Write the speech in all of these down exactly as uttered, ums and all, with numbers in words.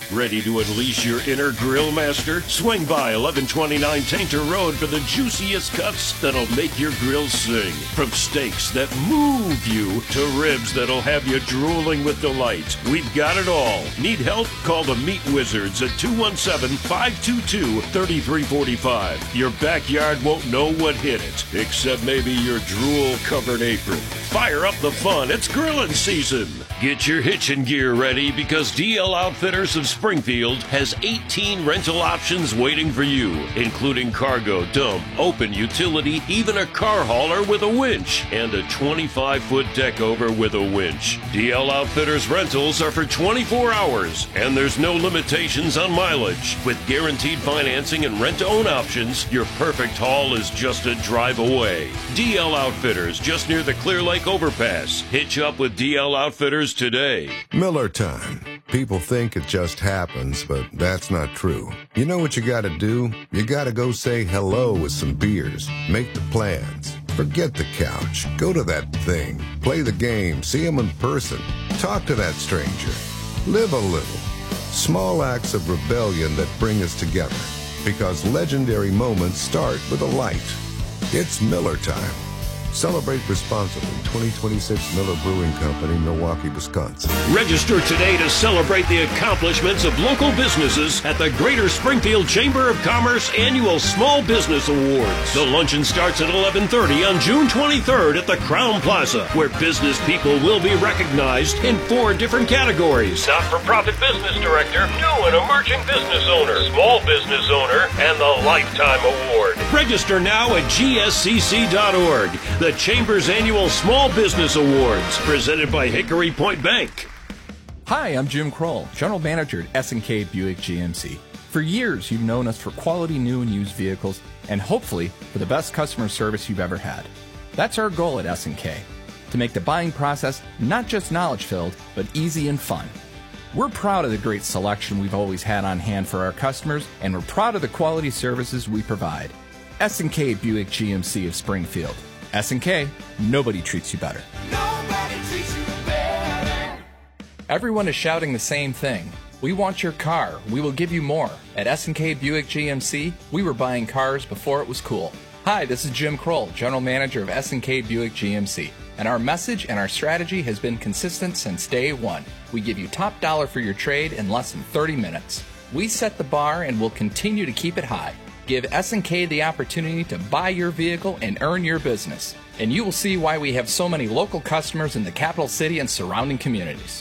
Ready to unleash your inner grill master? Swing by eleven twenty-nine Tainter Road for the juiciest cuts that'll make your grill sing. From steaks that move you to ribs that'll have you drooling with delight. We've got it all. Need help? Call the Meat Wizards at two one seven, five two two, three three four five. Your backyard won't know what hit it, except maybe your drool-covered apron. Fire up the fun. It's grilling season. Get your hitching gear ready because D L Outfitters of Springfield has eighteen rental options waiting for you, including cargo, dump, open utility, even a car hauler with a winch, and a twenty-five foot deck over with a winch. D L Outfitters rentals are for twenty-four hours, and there's no limitations on mileage. With guaranteed financing and rent-to-own options, your perfect haul is just a drive away. D L Outfitters, just near the Clear Lake Overpass. Hitch up with D L Outfitters today. Miller time. People think it just happens, but that's not true. You know what you gotta do? You gotta go say hello with some beers. Make the plans. Forget the couch. Go to that thing. Play the game. See them in person. Talk to that stranger. Live a little. Small acts of rebellion that bring us together. Because legendary moments start with a light. It's Miller time. Celebrate responsibly. twenty twenty-six Miller Brewing Company, Milwaukee, Wisconsin. Register today to celebrate the accomplishments of local businesses at the Greater Springfield Chamber of Commerce Annual Small Business Awards. The luncheon starts at eleven thirty on June twenty-third at the Crown Plaza, where business people will be recognized in four different categories. Not-for-profit business director, new and emerging business owner, small business owner, and the Lifetime Award. Register now at G S C C dot org. The Chamber's Annual Small Business Awards, presented by Hickory Point Bank. Hi, I'm Jim Kroll, General Manager at S and K Buick G M C. For years, you've known us for quality new and used vehicles, and hopefully for the best customer service you've ever had. That's our goal at S and K, to make the buying process not just knowledge-filled, but easy and fun. We're proud of the great selection we've always had on hand for our customers, and we're proud of the quality services we provide. S and K Buick G M C of Springfield. S and K, nobody treats you better. Nobody treats you better. Everyone is shouting the same thing. We want your car. We will give you more. At S and K Buick G M C, we were buying cars before it was cool. Hi, this is Jim Kroll, General Manager of S and K Buick G M C. And our message and our strategy has been consistent since day one. We give you top dollar for your trade in less than thirty minutes. We set the bar and will continue to keep it high. Give S and K the opportunity to buy your vehicle and earn your business. And you will see why we have so many local customers in the capital city and surrounding communities.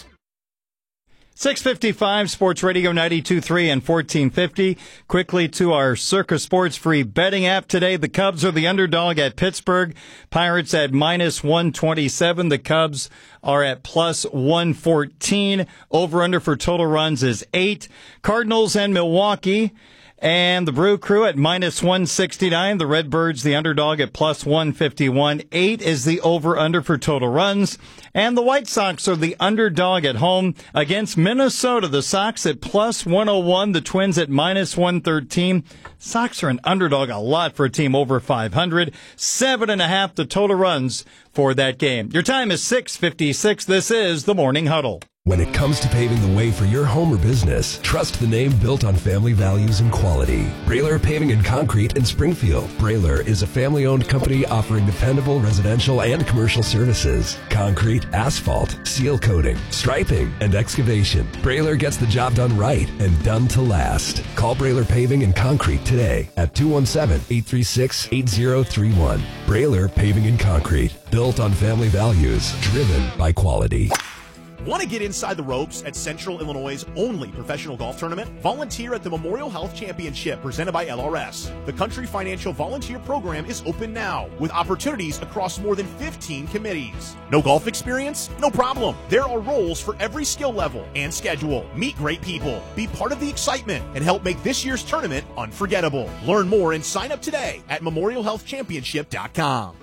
six fifty-five Sports Radio ninety-two point three and fourteen fifty. Quickly to our Circa Sports free betting app today. The Cubs are the underdog at Pittsburgh. Pirates at minus one twenty-seven. The Cubs are at plus one fourteen. Over-under for total runs is eight. Cardinals and Milwaukee. And the Brew Crew at minus one sixty-nine. The Redbirds, the underdog, at plus one fifty-one. Eight is the over-under for total runs. And the White Sox are the underdog at home against Minnesota. The Sox at plus one oh one. The Twins at minus one thirteen. Sox are an underdog a lot for a team over five hundred. Seven and a half the total runs for that game. Your time is six fifty-six. This is the Morning Huddle. When it comes to paving the way for your home or business, trust the name built on family values and quality. Brailer Paving and Concrete in Springfield. Brailer is a family-owned company offering dependable residential and commercial services. Concrete, asphalt, seal coating, striping, and excavation. Brailer gets the job done right and done to last. Call Brailer Paving and Concrete today at two one seven, eight three six, eight zero three one. Brailer Paving and Concrete. Built on family values, driven by quality. Want to get inside the ropes at Central Illinois' only professional golf tournament? Volunteer at the Memorial Health Championship presented by L R S. The Country Financial Volunteer Program is open now with opportunities across more than fifteen committees. No golf experience? No problem. There are roles for every skill level and schedule. Meet great people, be part of the excitement, and help make this year's tournament unforgettable. Learn more and sign up today at memorial health championship dot com.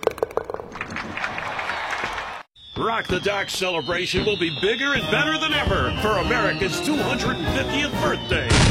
Rock the Dock celebration will be bigger and better than ever for America's two hundred fiftieth birthday.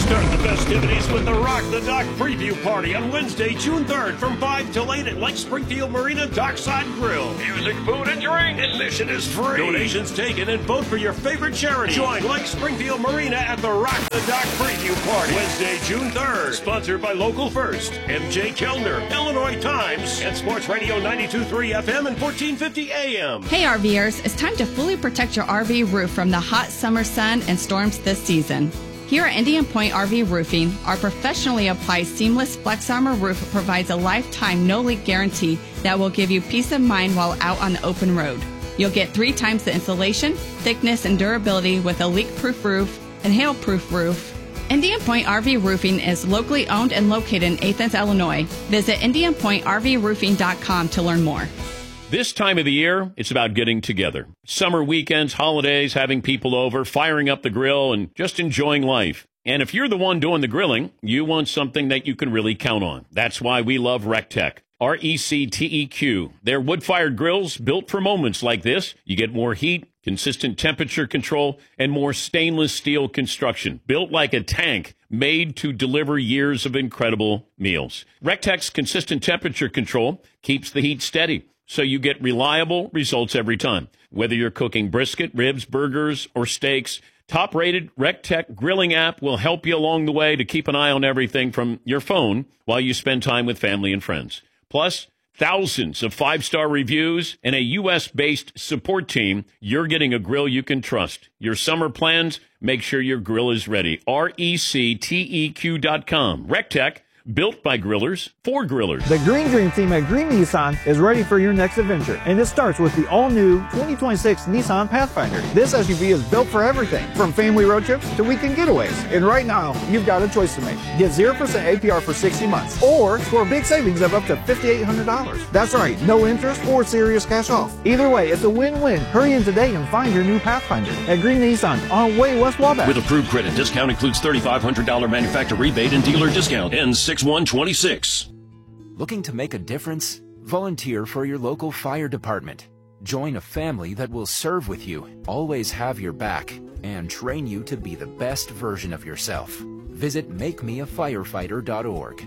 Start the festivities with the Rock the Dock Preview Party on Wednesday, June third from five till eight at Lake Springfield Marina Dockside Grill. Music, food, and drink. Admission is free. Donations taken and vote for your favorite charity. Join Lake Springfield Marina at the Rock the Dock Preview Party. Wednesday, June third. Sponsored by Local First, M J Kellner, Illinois Times, and Sports Radio ninety-two point three F M and fourteen fifty A M. Hey RVers, it's time to fully protect your R V roof from the hot summer sun and storms this season. Here at Indian Point R V Roofing, our professionally applied seamless Flex Armor roof provides a lifetime no-leak guarantee that will give you peace of mind while out on the open road. You'll get three times the insulation, thickness, and durability with a leak-proof roof and hail-proof roof. Indian Point R V Roofing is locally owned and located in Athens, Illinois. Visit indian point r v roofing dot com to learn more. This time of the year, it's about getting together. Summer weekends, holidays, having people over, firing up the grill, and just enjoying life. And if you're the one doing the grilling, you want something that you can really count on. That's why we love RecTech. R E C T E Q. They're wood-fired grills built for moments like this. You get more heat, consistent temperature control, and more stainless steel construction. Built like a tank, made to deliver years of incredible meals. RecTech's consistent temperature control keeps the heat steady, so you get reliable results every time. Whether you're cooking brisket, ribs, burgers, or steaks, top-rated RecTech grilling app will help you along the way to keep an eye on everything from your phone while you spend time with family and friends. Plus, thousands of five-star reviews and a U S-based support team. You're getting a grill you can trust. Your summer plans, make sure your grill is ready. R E C T E Q dot com. RecTech. Built by grillers, for grillers. The Green Dream team at Green Nissan is ready for your next adventure. And it starts with the all-new twenty twenty-six Nissan Pathfinder. This S U V is built for everything, from family road trips to weekend getaways. And right now, you've got a choice to make. Get zero percent A P R for sixty months, or score big savings of up to five thousand eight hundred dollars. That's right, no interest or serious cash off. Either way, it's a win-win. Hurry in today and find your new Pathfinder at Green Nissan on Way West Wabash. With approved credit, discount includes three thousand five hundred dollars manufacturer rebate and dealer discount. Ends six one twenty-six. Looking to make a difference? Volunteer for your local fire department. Join a family that will serve with you, always have your back, and train you to be the best version of yourself. Visit make me a firefighter dot org.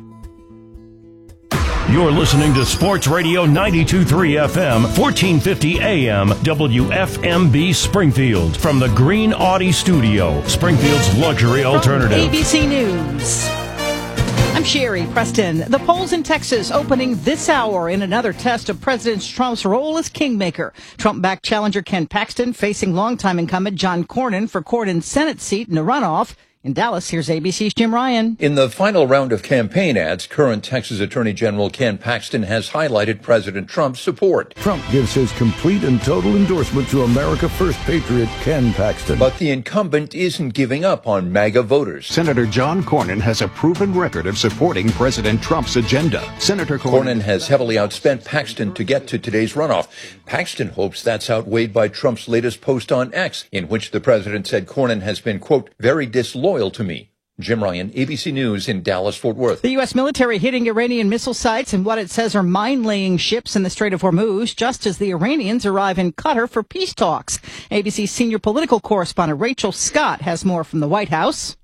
You're listening to Sports Radio ninety-two point three F M, fourteen fifty A M, W F M B Springfield. From the Green Audi Studio, Springfield's luxury alternative. From A B C News. I'm Sherry Preston. The polls in Texas opening this hour in another test of President Trump's role as kingmaker. Trump-backed challenger Ken Paxton facing longtime incumbent John Cornyn for Cornyn's Senate seat in a runoff. In Dallas, here's A B C's Jim Ryan. In the final round of campaign ads, current Texas Attorney General Ken Paxton has highlighted President Trump's support. Trump gives his complete and total endorsement to America First patriot Ken Paxton. But the incumbent isn't giving up on MAGA voters. Senator John Cornyn has a proven record of supporting President Trump's agenda. Senator Cornyn, Cornyn has heavily outspent Paxton to get to today's runoff. Paxton hopes that's outweighed by Trump's latest post on X, in which the president said Cornyn has been, quote, very disloyal to me. Jim Ryan, A B C News in Dallas-Fort Worth. The U S military hitting Iranian missile sites and what it says are mine-laying ships in the Strait of Hormuz, just as the Iranians arrive in Qatar for peace talks. A B C senior political correspondent Rachel Scott has more from the White House.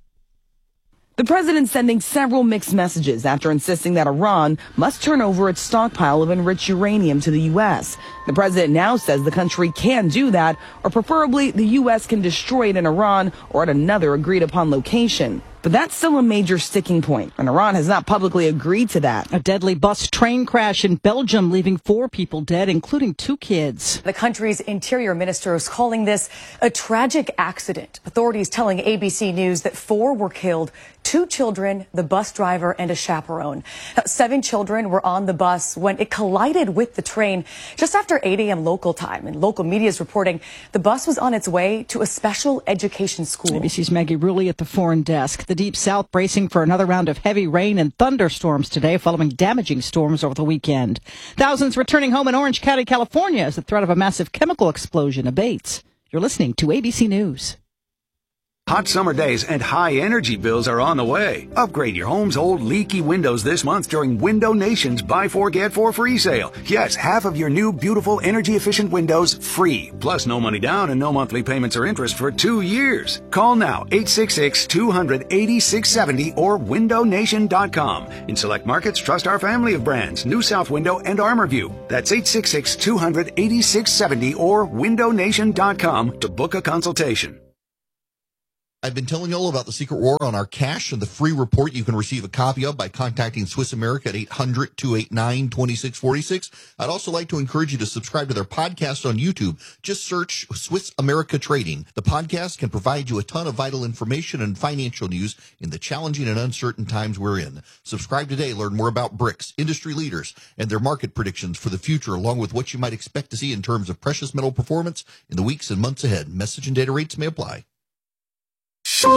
The president sending several mixed messages after insisting that Iran must turn over its stockpile of enriched uranium to the U S. The president now says the country can do that, or preferably the U S can destroy it in Iran or at another agreed upon location. But that's still a major sticking point, and Iran has not publicly agreed to that. A deadly bus train crash in Belgium, leaving four people dead, including two kids. The country's interior minister is calling this a tragic accident. Authorities telling A B C News that four were killed, two children, the bus driver, and a chaperone. Seven children were on the bus when it collided with the train just after eight a.m. local time. And local media is reporting the bus was on its way to a special education school. A B C's Maggie Rulli at the foreign desk. The Deep South bracing for another round of heavy rain and thunderstorms today, following damaging storms over the weekend. Thousands returning home in Orange County, California, as the threat of a massive chemical explosion abates. You're listening to A B C News. Hot summer days and high energy bills are on the way. Upgrade your home's old leaky windows this month during Window Nation's Buy Four Get Four free sale. Yes, half of your new beautiful energy efficient windows free. Plus no money down and no monthly payments or interest for two years. Call now eight six six, two hundred, eighty-six seventy or window nation dot com. In select markets, trust our family of brands, New South Window and ArmorView. That's eight six six, two hundred, eighty-six seventy or window nation dot com to book a consultation. I've been telling you all about the secret war on our cash and the free report you can receive a copy of by contacting Swiss America at eight hundred, two eight nine, two six four six. I'd also like to encourage you to subscribe to their podcast on YouTube. Just search Swiss America Trading. The podcast can provide you a ton of vital information and financial news in the challenging and uncertain times we're in. Subscribe today. Learn more about B R I C S, industry leaders, and their market predictions for the future, along with what you might expect to see in terms of precious metal performance in the weeks and months ahead. Message and data rates may apply. From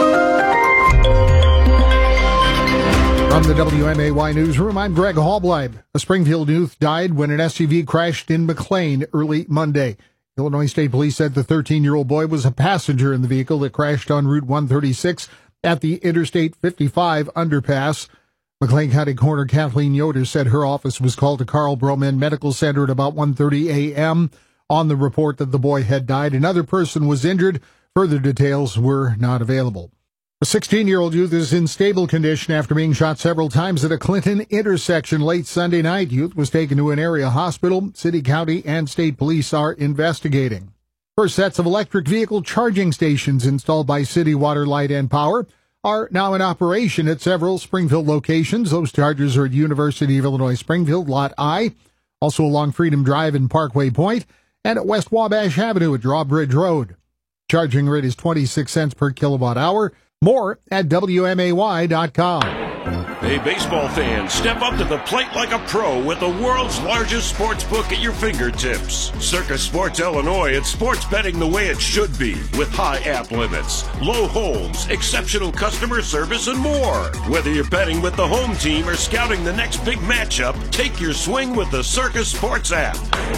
the W M A Y Newsroom, I'm Greg Hallbleib. A Springfield youth died when an S U V crashed in McLean early Monday. Illinois State Police said the thirteen-year-old boy was a passenger in the vehicle that crashed on Route one thirty-six at the Interstate fifty-five underpass. McLean County Coroner Kathleen Yoder said her office was called to Carl Broman Medical Center at about one thirty a.m. on the report that the boy had died. Another person was injured. Further details were not available. A sixteen-year-old youth is in stable condition after being shot several times at a Clinton intersection late Sunday night. Youth was taken to an area hospital. City, county, and state police are investigating. First sets of electric vehicle charging stations installed by City Water, Light, and Power are now in operation at several Springfield locations. Those chargers are at University of Illinois Springfield, Lot I, also along Freedom Drive and Parkway Point, and at West Wabash Avenue at Drawbridge Road. Charging rate is twenty-six cents per kilowatt hour. More at W M A Y dot com. Hey, baseball fans, step up to the plate like a pro with the world's largest sports book at your fingertips. Circa Sports Illinois, it's sports betting the way it should be, with high app limits, low holds, exceptional customer service, and more. Whether you're betting with the home team or scouting the next big matchup, take your swing with the Circa Sports app.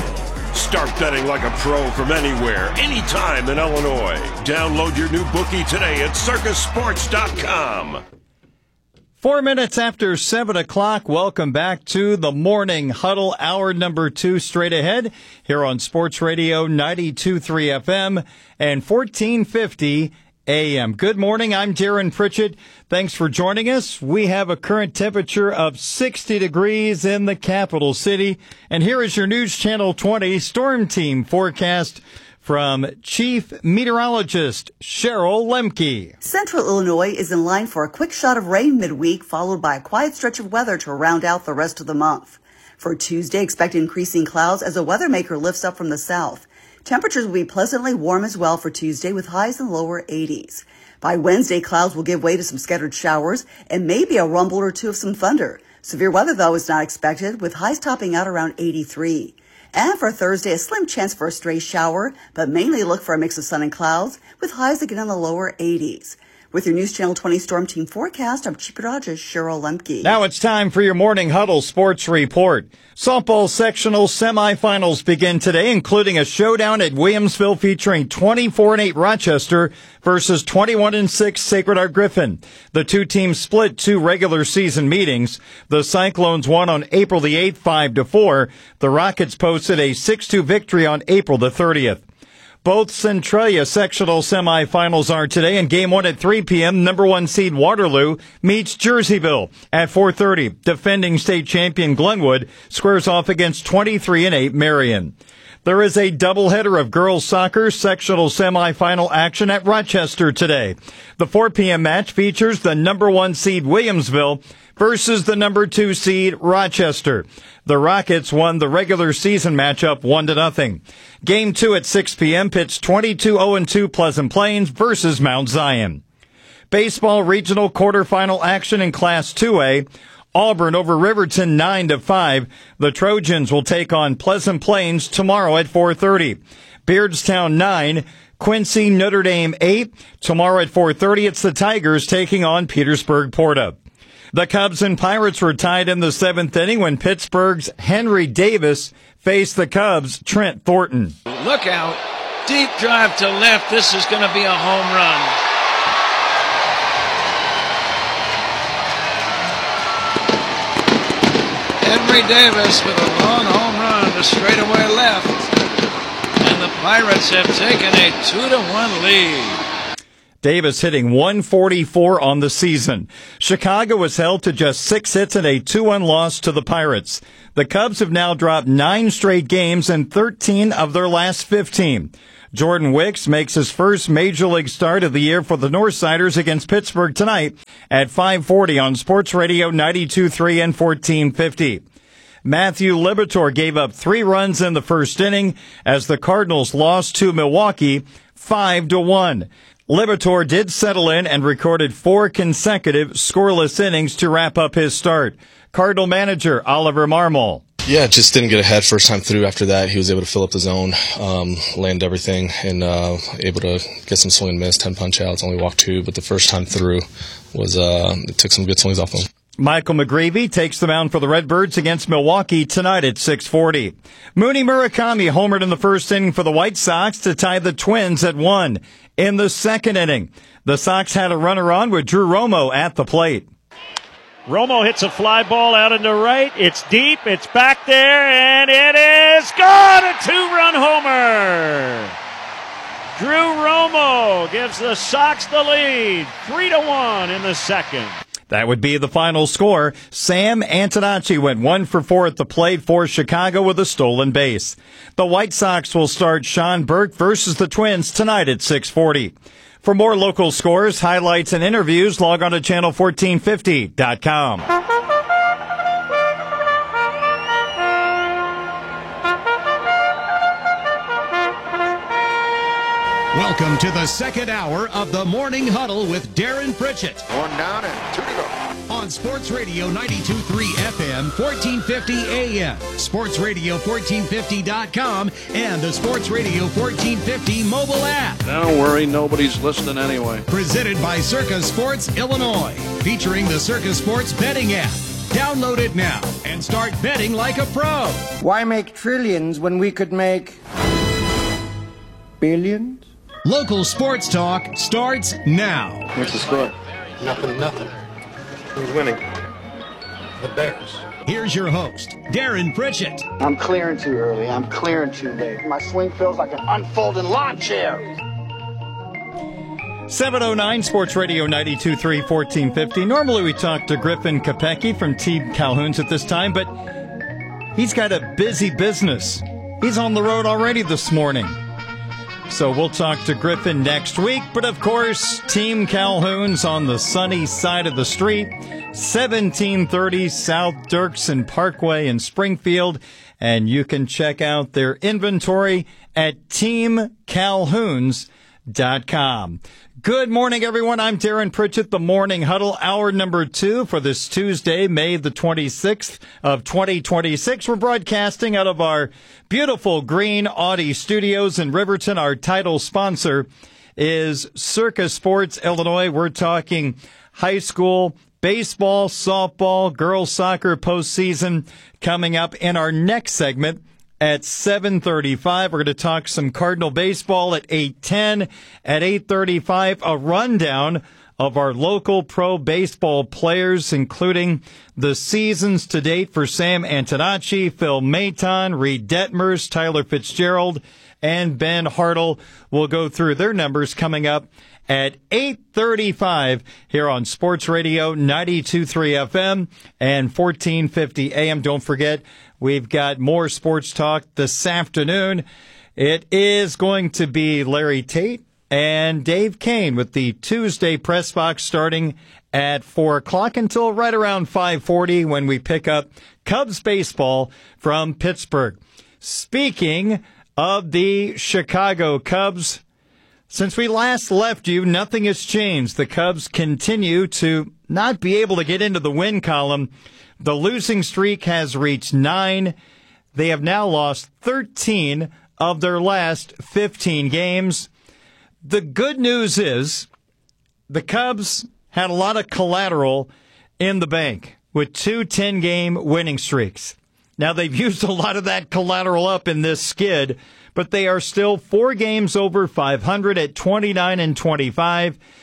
Start betting like a pro from anywhere, anytime in Illinois. Download your new bookie today at circus sports dot com. Four minutes after seven o'clock, welcome back to the Morning Huddle, hour number two straight ahead here on Sports Radio ninety-two point three F M and fourteen fifty A M. Good morning. I'm Darren Pritchett. Thanks for joining us. We have a current temperature of sixty degrees in the capital city. And here is your News Channel twenty Storm Team forecast from Chief Meteorologist Cheryl Lemke. Central Illinois is in line for a quick shot of rain midweek, followed by a quiet stretch of weather to round out the rest of the month. For Tuesday, expect increasing clouds as a weather maker lifts up from the south. Temperatures will be pleasantly warm as well for Tuesday with highs in the lower eighties. By Wednesday, clouds will give way to some scattered showers and maybe a rumble or two of some thunder. Severe weather, though, is not expected with highs topping out around eighty-three. And for Thursday, a slim chance for a stray shower, but mainly look for a mix of sun and clouds with highs again in the lower eighties. With your News Channel twenty Storm Team forecast, I'm Chief Meteorologist Cheryl Lemke. Now it's time for your Morning Huddle Sports Report. Softball sectional semifinals begin today, including a showdown at Williamsville featuring twenty-four and eight Rochester versus twenty-one and six Sacred Heart Griffin. The two teams split two regular season meetings. The Cyclones won on April the eighth, five to four. The Rockets posted a six two victory on April the thirtieth. Both Centralia sectional semifinals are today, and game one at three p.m. Number one seed Waterloo meets Jerseyville at four thirty. Defending state champion Glenwood squares off against twenty-three and eight Marion. There is a doubleheader of girls soccer sectional semifinal action at Rochester today. The four p.m. match features the number one seed Williamsville versus the number two seed Rochester. The Rockets won the regular season matchup one to nothing. Game two at six p.m. pits twenty-two oh and two Pleasant Plains versus Mount Zion. Baseball regional quarterfinal action in Class two A. Auburn over Riverton nine to five. The Trojans will take on Pleasant Plains tomorrow at four thirty. Beardstown nine, Quincy Notre Dame eight. Tomorrow at four thirty, it's the Tigers taking on Petersburg Porta. The Cubs and Pirates were tied in the seventh inning when Pittsburgh's Henry Davis faced the Cubs' Trent Thornton. Look out. Deep drive to left. This is going to be a home run. Henry Davis with a long home run to straightaway left. And the Pirates have taken a two to one lead. Davis hitting one forty-four on the season. Chicago was held to just six hits and a two one loss to the Pirates. The Cubs have now dropped nine straight games and thirteen of their last fifteen. Jordan Wicks makes his first Major League start of the year for the Northsiders against Pittsburgh tonight at five forty on Sports Radio ninety-two point three and fourteen fifty. Matthew Liberatore gave up three runs in the first inning as the Cardinals lost to Milwaukee five to one. Liberatore did settle in and recorded four consecutive scoreless innings to wrap up his start. Cardinal manager Oliver Marmol. Yeah, just didn't get ahead first time through. After that, he was able to fill up the zone, um, land everything, and uh, able to get some swing and miss, ten punch outs, only walked two, but the first time through was uh, it took some good swings off him. Michael McGreevy takes the mound for the Redbirds against Milwaukee tonight at six forty. Mooney Murakami homered in the first inning for the White Sox to tie the Twins at one. In the second inning, the Sox had a runner on with Drew Romo at the plate. Romo hits a fly ball out into right. It's deep. It's back there, and it is gone. A two-run homer. Drew Romo gives the Sox the lead, three to one in the second. That would be the final score. Sam Antonacci went one for four at the plate for Chicago with a stolen base. The White Sox will start Sean Burke versus the Twins tonight at six forty. For more local scores, highlights, and interviews, log on to channel fourteen fifty dot com. Welcome to the second hour of the Morning Huddle with Darren Pritchett. One down and two to go. On Sports Radio ninety-two point three F M, fourteen fifty A M, Sports Radio fourteen fifty dot com, and the Sports Radio fourteen fifty mobile app. Don't worry, nobody's listening anyway. Presented by Circa Sports Illinois, featuring the Circa Sports betting app. Download it now and start betting like a pro. Why make trillions when we could make billions? Local sports talk starts now. What's the score? Nothing, nothing. Who's winning? The Bears. Here's your host, Darren Pritchett. I'm clearing too early. I'm clearing too late. My swing feels like an unfolding lawn chair. seven oh nine Sports Radio ninety-two point three, fourteen fifty. Normally we talk to Griffin Kopecky from Team Calhoun's at this time, but he's got a busy business. He's on the road already this morning. So we'll talk to Griffin next week. But of course, Team Calhoun's on the sunny side of the street, seventeen thirty South Dirksen Parkway in Springfield. And you can check out their inventory at team calhouns dot com. Good morning, everyone. I'm Darren Pritchett, the Morning Huddle, hour number two for this Tuesday, May the twenty-sixth of twenty twenty-six. We're broadcasting out of our beautiful green Audi studios in Riverton. Our title sponsor is Circa Sports Illinois. We're talking high school baseball, softball, girls soccer postseason coming up in our next segment. At seven thirty-five, we're going to talk some Cardinal baseball at eight ten. At eight thirty-five, a rundown of our local pro baseball players, including the seasons to date for Sam Antonacci, Phil Maton, Reed Detmers, Tyler Fitzgerald, and Ben Hartle. We'll go through their numbers coming up at eight thirty-five here on Sports Radio ninety-two point three F M and fourteen fifty A M. Don't forget, we've got more sports talk this afternoon. It is going to be Larry Tate and Dave Kane with the Tuesday press box starting at four o'clock until right around five forty when we pick up Cubs baseball from Pittsburgh. Speaking of the Chicago Cubs, since we last left you, nothing has changed. The Cubs continue to not be able to get into the win column. The losing streak has reached nine. They have now lost thirteen of their last fifteen games. The good news is the Cubs had a lot of collateral in the bank with two ten-game winning streaks. Now, they've used a lot of that collateral up in this skid, but they are still four games over five hundred at twenty-nine and twenty-five.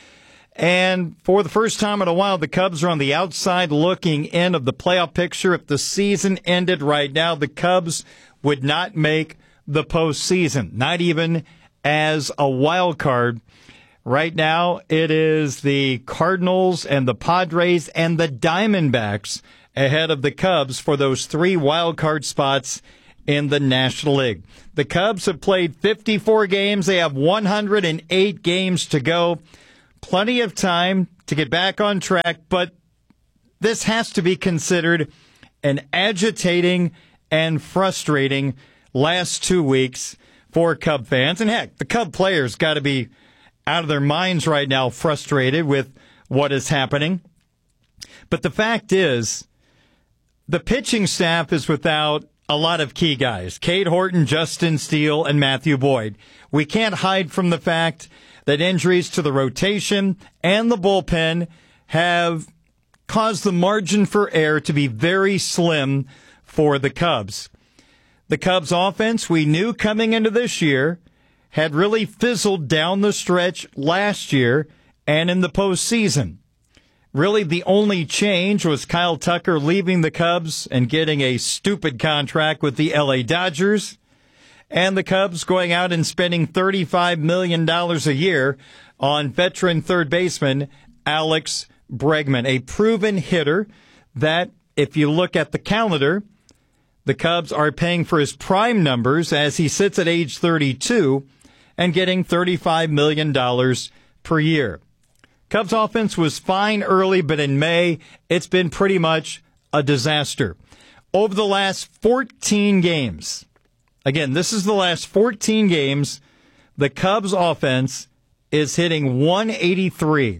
And for the first time in a while, the Cubs are on the outside looking in of the playoff picture. If the season ended right now, the Cubs would not make the postseason, not even as a wild card. Right now, it is the Cardinals and the Padres and the Diamondbacks ahead of the Cubs for those three wild card spots in the National League. The Cubs have played fifty-four games. They have one hundred eight games to go. Plenty of time to get back on track, but this has to be considered an agitating and frustrating last two weeks for Cub fans. And heck, the Cub players got to be out of their minds right now, frustrated with what is happening. But the fact is, the pitching staff is without a lot of key guys. Cade Horton, Justin Steele, and Matthew Boyd. We can't hide from the fact that injuries to the rotation and the bullpen have caused the margin for error to be very slim for the Cubs. The Cubs offense, we knew coming into this year, had really fizzled down the stretch last year and in the postseason. Really, the only change was Kyle Tucker leaving the Cubs and getting a stupid contract with the L A Dodgers, and the Cubs going out and spending thirty-five million dollars a year on veteran third baseman Alex Bregman, a proven hitter that, if you look at the calendar, the Cubs are paying for his prime numbers as he sits at age thirty-two and getting thirty-five million dollars per year. Cubs offense was fine early, but in May, it's been pretty much a disaster. Over the last fourteen games, again, this is the last fourteen games, the Cubs offense is hitting one eighty-three.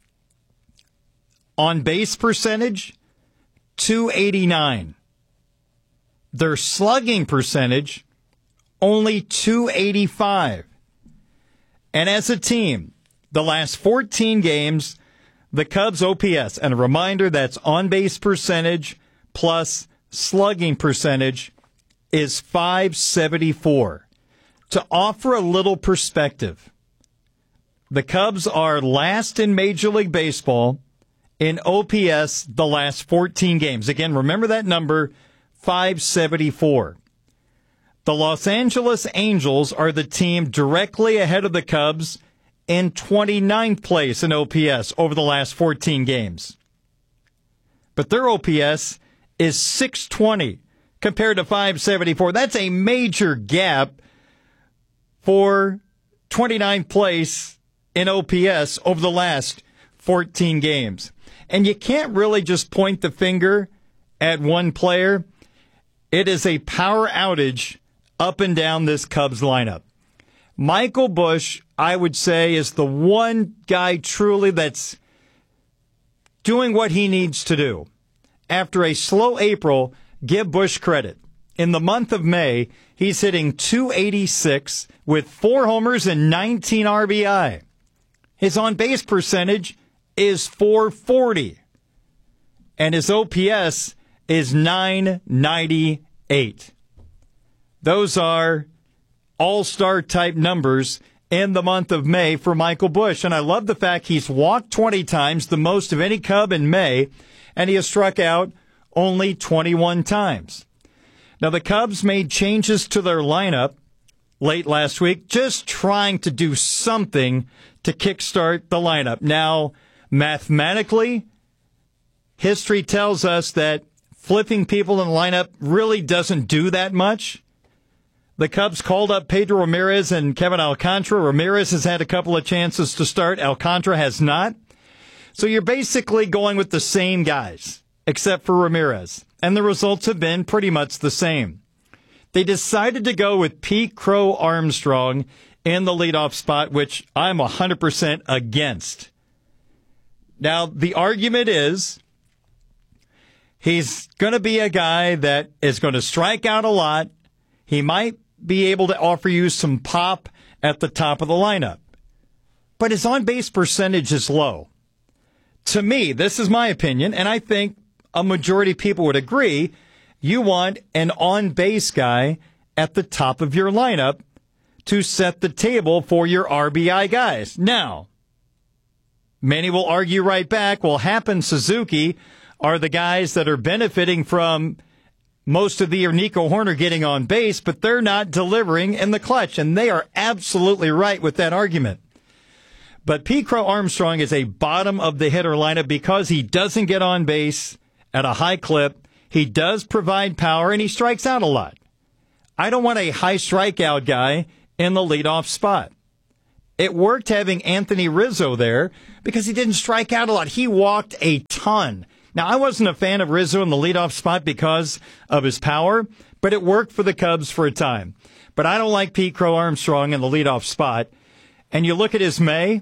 On base percentage, two eighty-nine. Their slugging percentage, only two eighty-five. And as a team, the last fourteen games, the Cubs O P S, and a reminder that's on-base percentage plus slugging percentage, is five seventy-four. To offer a little perspective, the Cubs are last in Major League Baseball in O P S the last fourteen games. Again, remember that number, five seventy-four. The Los Angeles Angels are the team directly ahead of the Cubs in twenty-ninth place in O P S over the last fourteen games. But their O P S is six twenty compared to five seventy-four. That's a major gap for twenty-ninth place in O P S over the last fourteen games. And you can't really just point the finger at one player. It is a power outage up and down this Cubs lineup. Michael Busch, I would say, is the one guy truly that's doing what he needs to do. After a slow April, give Busch credit. In the month of May, he's hitting two eighty-six with four homers and nineteen R B I. His on-base percentage is four forty. And his O P S is nine ninety-eight. Those are all-star type numbers in the month of May for Michael Busch. And I love the fact he's walked twenty times, the most of any Cub in May, and he has struck out only twenty-one times. Now, the Cubs made changes to their lineup late last week, just trying to do something to kickstart the lineup. Now, mathematically, history tells us that flipping people in the lineup really doesn't do that much. The Cubs called up Pedro Ramirez and Kevin Alcantara. Ramirez has had a couple of chances to start. Alcantara has not. So you're basically going with the same guys, except for Ramirez. And the results have been pretty much the same. They decided to go with Pete Crow Armstrong in the leadoff spot, which I'm one hundred percent against. Now, the argument is he's going to be a guy that is going to strike out a lot. He might be able to offer you some pop at the top of the lineup. But his on-base percentage is low. To me, this is my opinion, and I think a majority of people would agree, you want an on-base guy at the top of your lineup to set the table for your R B I guys. Now, Many will argue right back, well, Happ and Suzuki are the guys that are benefiting from most of the year Nico Hoerner getting on base, but they're not delivering in the clutch. And they are absolutely right with that argument. But Pete Crow Armstrong is a bottom of the hitter lineup because he doesn't get on base at a high clip. He does provide power and he strikes out a lot. I don't want a high strikeout guy in the leadoff spot. It worked having Anthony Rizzo there because he didn't strike out a lot. He walked a ton. Now, I wasn't a fan of Rizzo in the leadoff spot because of his power, but it worked for the Cubs for a time. But I don't like Pete Crow Armstrong in the leadoff spot. And you look at his May,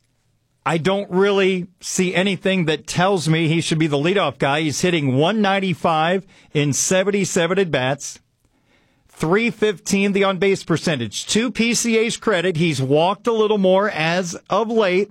I don't really see anything that tells me he should be the leadoff guy. He's hitting one ninety-five in seventy-seven at-bats, three fifteen the on-base percentage. To P C A's credit, he's walked a little more as of late.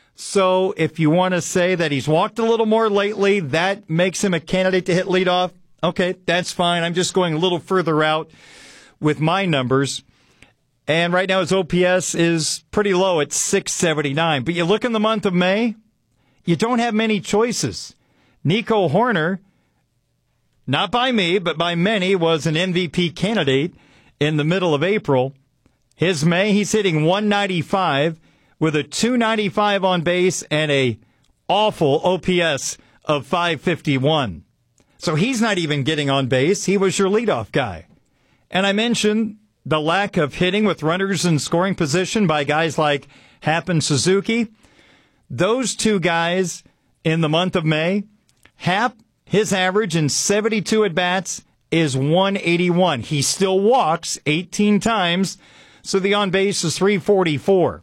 So if you want to say that he's walked a little more lately, that makes him a candidate to hit leadoff. Okay, that's fine. I'm just going a little further out with my numbers. And right now his O P S is pretty low at six seventy-nine. But you look in the month of May, you don't have many choices. Nico Hoerner, not by me, but by many, was an M V P candidate in the middle of April. His May, he's hitting one ninety-five with a two ninety-five on base and a awful O P S of five fifty-one. So he's not even getting on base. He was your leadoff guy. And I mentioned the lack of hitting with runners in scoring position by guys like Happ and Suzuki. Those two guys in the month of May, Happ, his average in seventy-two at-bats is one eighty-one. He still walks eighteen times, so the on-base is three forty-four.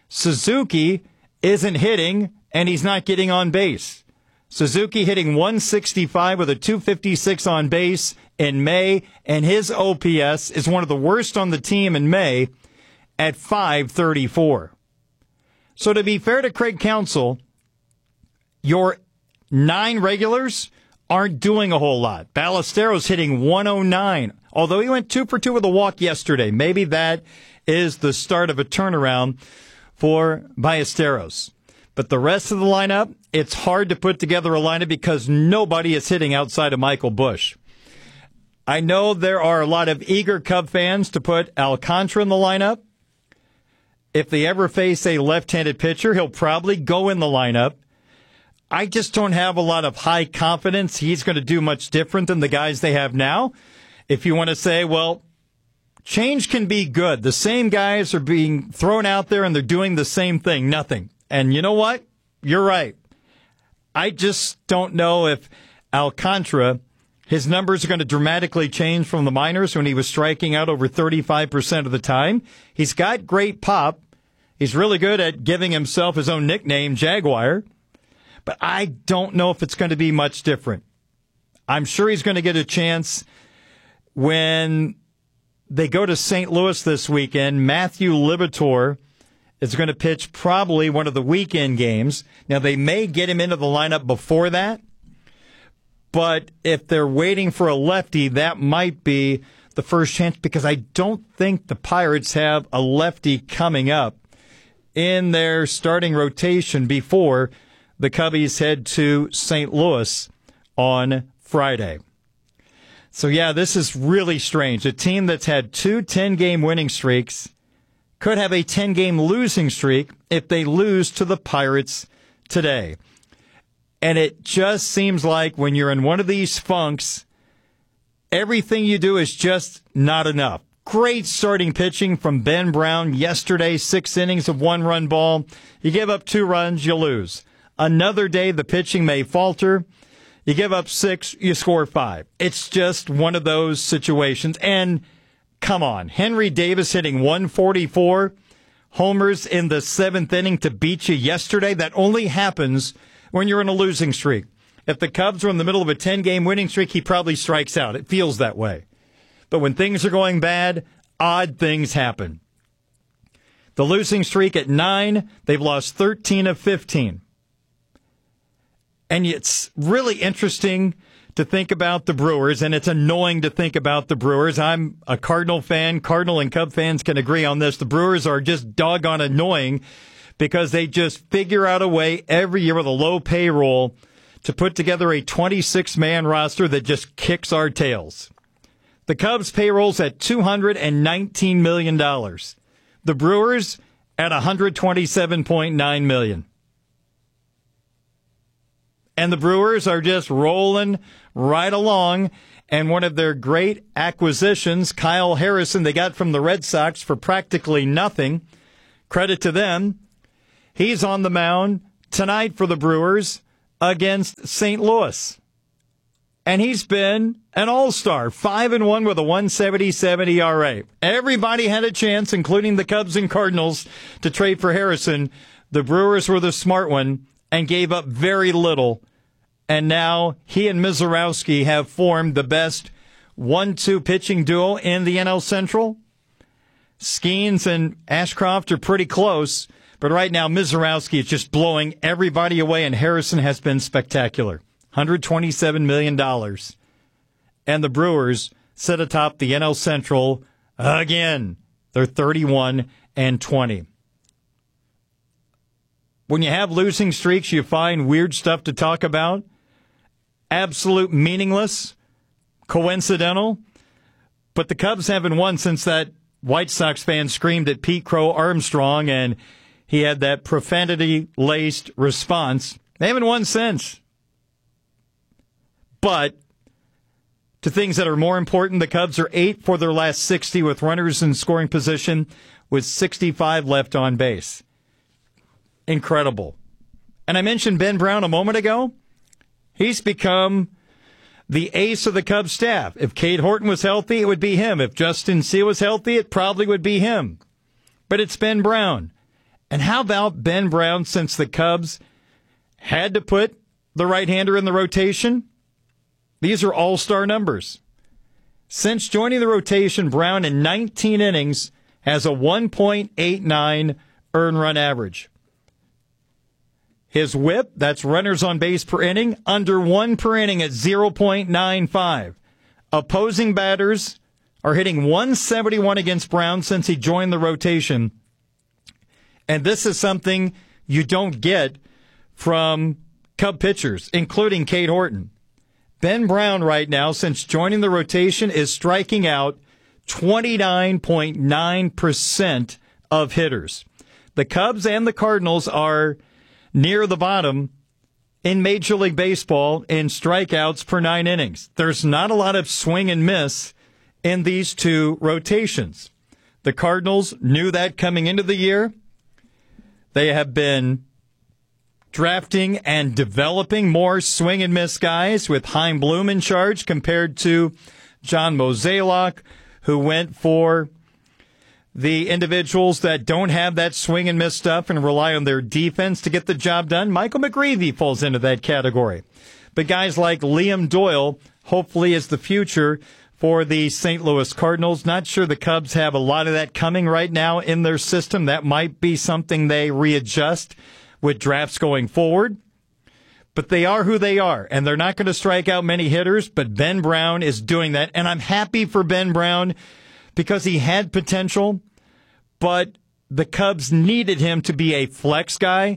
Suzuki isn't hitting, and he's not getting on base. Suzuki hitting one sixty-five with a two fifty-six on base in May, and his O P S is one of the worst on the team in May at five thirty-four. So to be fair to Craig Counsell, your nine regulars aren't doing a whole lot. Ballesteros hitting one oh nine, although he went two for two with a walk yesterday. Maybe that is the start of a turnaround for Ballesteros. But the rest of the lineup, it's hard to put together a lineup because nobody is hitting outside of Michael Busch. I know there are a lot of eager Cub fans to put Alcantara in the lineup. If they ever face a left-handed pitcher, he'll probably go in the lineup. I just don't have a lot of high confidence he's going to do much different than the guys they have now. If you want to say, well, change can be good. The same guys are being thrown out there and they're doing the same thing, nothing. And you know what? You're right. I just don't know if Alcantara, his numbers are going to dramatically change from the minors when he was striking out over thirty-five percent of the time. He's got great pop. He's really good at giving himself his own nickname, Jaguar. But I don't know if it's going to be much different. I'm sure he's going to get a chance when they go to Saint Louis this weekend. Matthew Liberatore is going to pitch probably one of the weekend games. Now, they may get him into the lineup before that, but if they're waiting for a lefty, that might be the first chance because I don't think the Pirates have a lefty coming up in their starting rotation before the Cubbies head to Saint Louis on Friday. So, yeah, this is really strange. A team that's had two ten-game winning streaks could have a ten-game losing streak if they lose to the Pirates today. And it just seems like when you're in one of these funks, everything you do is just not enough. Great starting pitching from Ben Brown yesterday, six innings of one-run ball. You give up two runs, you lose. Another day, the pitching may falter. You give up six, you score five. It's just one of those situations. And come on, Henry Davis hitting one forty-four, homers in the seventh inning to beat you yesterday. That only happens when you're in a losing streak. If the Cubs are in the middle of a ten-game winning streak, he probably strikes out. It feels that way. But when things are going bad, odd things happen. The losing streak at nine, they've lost thirteen of fifteen. And it's really interesting to think about the Brewers, and it's annoying to think about the Brewers. I'm a Cardinal fan. Cardinal and Cub fans can agree on this. The Brewers are just doggone annoying because they just figure out a way every year with a low payroll to put together a twenty-six man roster that just kicks our tails. The Cubs' payroll's at two hundred nineteen million dollars. The Brewers at one hundred twenty-seven point nine million dollars. And the Brewers are just rolling right along. And one of their great acquisitions, Kyle Harrison, they got from the Red Sox for practically nothing. Credit to them. He's on the mound tonight for the Brewers against Saint Louis. And he's been an all-star, five and one with a one seventy-seven E R A. Everybody had a chance, including the Cubs and Cardinals, to trade for Harrison. The Brewers were the smart one and gave up very little. And now he and Mizorowski have formed the best one two pitching duo in the N L Central. Skeens and Ashcroft are pretty close, but right now Mizorowski is just blowing everybody away, and Harrison has been spectacular. one hundred twenty-seven million dollars. And the Brewers sit atop the N L Central again. They're thirty-one and twenty. When you have losing streaks, you find weird stuff to talk about. Absolute meaningless, coincidental. But the Cubs haven't won since that White Sox fan screamed at Pete Crow Armstrong, and he had that profanity-laced response. They haven't won since. But to things that are more important, the Cubs are eight for their last sixty with runners in scoring position with sixty-five left on base. Incredible. And I mentioned Ben Brown a moment ago. He's become the ace of the Cubs staff. If Cade Horton was healthy, it would be him. If Justin Sea was healthy, it probably would be him. But it's Ben Brown. And how about Ben Brown, since the Cubs had to put the right-hander in the rotation? These are all-star numbers. Since joining the rotation, Brown in nineteen innings has a one point eight nine earned run average. His whip, that's runners on base per inning, under one per inning at zero point nine five. Opposing batters are hitting one seventy-one against Brown since he joined the rotation. And this is something you don't get from Cub pitchers, including Cade Horton. Ben Brown right now, since joining the rotation, is striking out twenty-nine point nine percent of hitters. The Cubs and the Cardinals are near the bottom in Major League Baseball in strikeouts per nine innings. There's not a lot of swing and miss in these two rotations. The Cardinals knew that coming into the year. They have been drafting and developing more swing and miss guys with Chaim Bloom in charge compared to John Mozeliak, who went for the individuals that don't have that swing and miss stuff and rely on their defense to get the job done. Michael McGreevy falls into that category. But guys like Liam Doyle, hopefully, is the future for the Saint Louis Cardinals. Not sure the Cubs have a lot of that coming right now in their system. That might be something they readjust with drafts going forward. But they are who they are, and they're not going to strike out many hitters, but Ben Brown is doing that. And I'm happy for Ben Brown because he had potential, but the Cubs needed him to be a flex guy,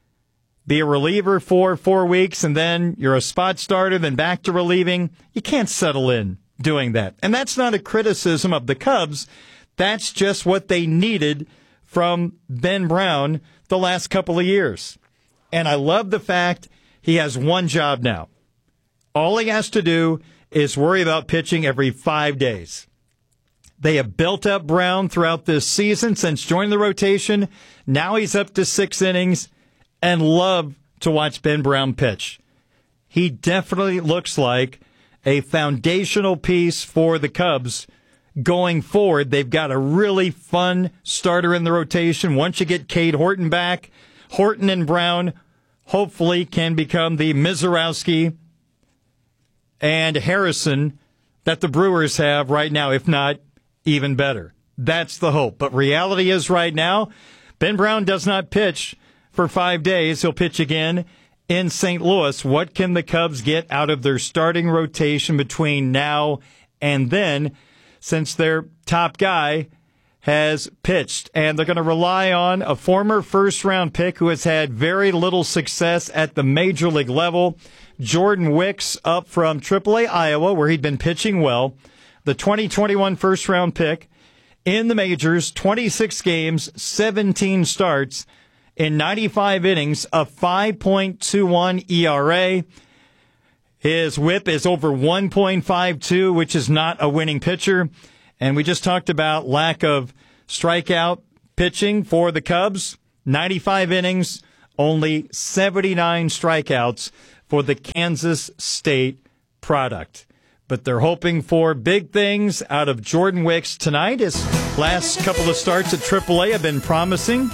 be a reliever for four weeks, and then you're a spot starter, then back to relieving. You can't settle in doing that. And that's not a criticism of the Cubs. That's just what they needed from Ben Brown the last couple of years. And I love the fact he has one job now. All he has to do is worry about pitching every five days. They have built up Brown throughout this season since joining the rotation. Now he's up to six innings, and love to watch Ben Brown pitch. He definitely looks like a foundational piece for the Cubs going forward. They've got a really fun starter in the rotation. Once you get Cade Horton back, Horton and Brown hopefully can become the Mizorowski and Harrison that the Brewers have right now, if not even better. That's the hope. But reality is right now, Ben Brown does not pitch for five days. He'll pitch again in Saint Louis. What can the Cubs get out of their starting rotation between now and then, since their top guy has pitched, and they're going to rely on a former first-round pick who has had very little success at the major league level. Jordan Wicks up from triple A Iowa, where he'd been pitching well. The twenty twenty-one first-round pick in the majors, twenty-six games, seventeen starts in ninety-five innings, a five point two one E R A. His whip is over one point five two, which is not a winning pitcher. And we just talked about lack of strikeout pitching for the Cubs. ninety-five innings, only seventy-nine strikeouts for the Kansas State product. But they're hoping for big things out of Jordan Wicks tonight. His last couple of starts at triple A have been promising.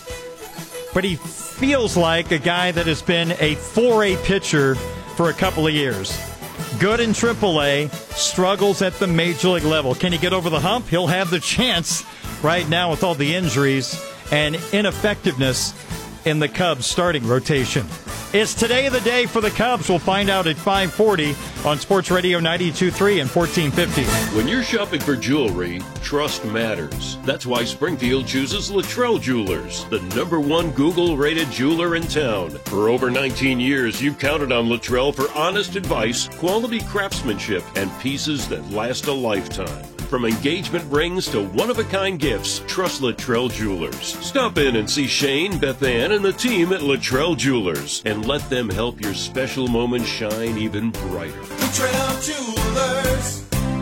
But he feels like a guy that has been a four A pitcher for a couple of years. Good in triple A, struggles at the major league level. Can he get over the hump? He'll have the chance right now with all the injuries and ineffectiveness in the Cubs starting rotation. It's today the day for the Cubs. We'll find out at five forty on Sports Radio ninety-two point three and fourteen fifty. When you're shopping for jewelry, trust matters. That's why Springfield chooses Luttrell Jewelers, the number one Google-rated jeweler in town. For over nineteen years, you've counted on Luttrell for honest advice, quality craftsmanship, and pieces that last a lifetime. From engagement rings to one-of-a-kind gifts, trust Luttrell Jewelers. Stop in and see Shane, Beth Ann, and the team at Luttrell Jewelers, and let them help your special moment shine even brighter. Luttrell Jewelers.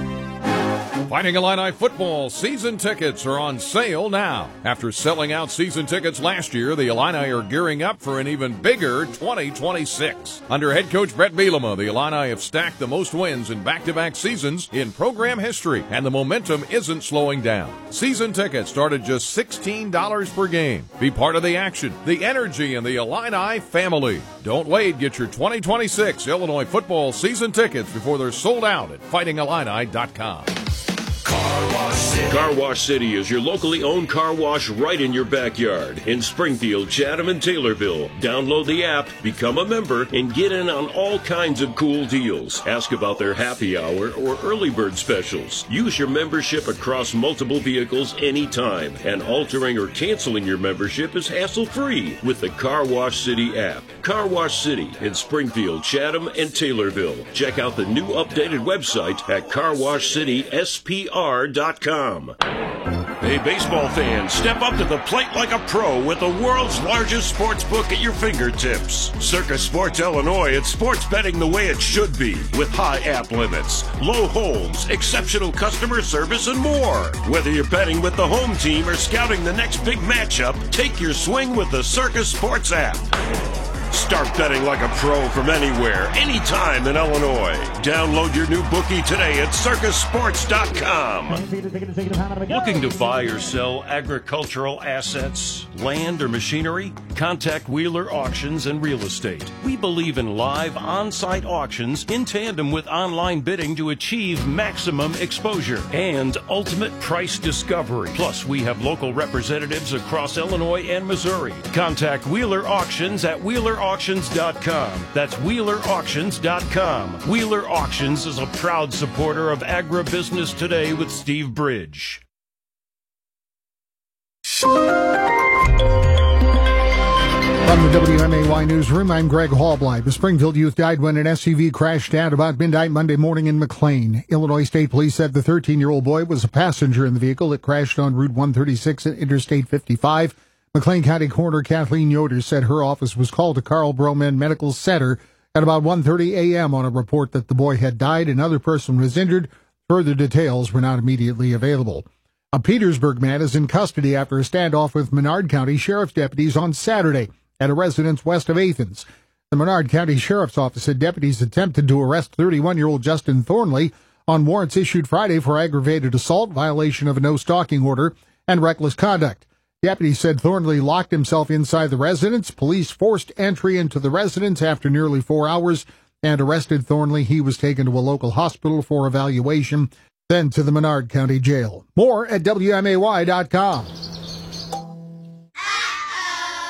Fighting Illini football season tickets are on sale now. After selling out season tickets last year, the Illini are gearing up for an even bigger twenty twenty-six. Under head coach Brett Bielema, the Illini have stacked the most wins in back-to-back seasons in program history, and the momentum isn't slowing down. Season tickets start at just sixteen dollars per game. Be part of the action, the energy, and the Illini family. Don't wait. Get your twenty twenty-six Illinois football season tickets before they're sold out at fighting illini dot com. Car Wash City. Car Wash City is your locally owned car wash right in your backyard in Springfield, Chatham, and Taylorville. Download the app, become a member, and get in on all kinds of cool deals. Ask about their happy hour or early bird specials. Use your membership across multiple vehicles anytime, and altering or canceling your membership is hassle-free with the Car Wash City app. Car Wash City in Springfield, Chatham, and Taylorville. Check out the new updated website at car wash city s p r dot com. Hey, baseball fans, step up to the plate like a pro with the world's largest sports book at your fingertips. Circa Sports Illinois, it's sports betting the way it should be, with high app limits, low holds, exceptional customer service, and more. Whether you're betting with the home team or scouting the next big matchup, take your swing with the Circa Sports app. Start betting like a pro from anywhere, anytime in Illinois. Download your new bookie today at circa sports dot com. Looking to buy or sell agricultural assets, land, or machinery? Contact Wheeler Auctions and Real Estate. We believe in live on-site auctions in tandem with online bidding to achieve maximum exposure and ultimate price discovery. Plus, we have local representatives across Illinois and Missouri. Contact Wheeler Auctions at wheeler auctions dot com. That's wheeler auctions dot com. Wheeler Auctions is a proud supporter of Agribusiness Today with Steve Bridge. From the W M A Y Newsroom, I'm Greg Hallbleib. A Springfield youth died when an S U V crashed at about midnight Monday morning in McLean. Illinois State Police said the thirteen-year-old boy was a passenger in the vehicle that crashed on Route one thirty-six at Interstate fifty-five. McLean County Coroner Kathleen Yoder said her office was called to Carl Broman Medical Center at about one thirty a.m. on a report that the boy had died. Another person was injured. Further details were not immediately available. A Petersburg man is in custody after a standoff with Menard County Sheriff's deputies on Saturday at a residence west of Athens. The Menard County Sheriff's Office said deputies attempted to arrest thirty-one-year-old Justin Thornley on warrants issued Friday for aggravated assault, violation of a no-stalking order, and reckless conduct. Deputies said Thornley locked himself inside the residence. Police forced entry into the residence after nearly four hours and arrested Thornley. He was taken to a local hospital for evaluation, then to the Menard County Jail. More at W M A Y dot com.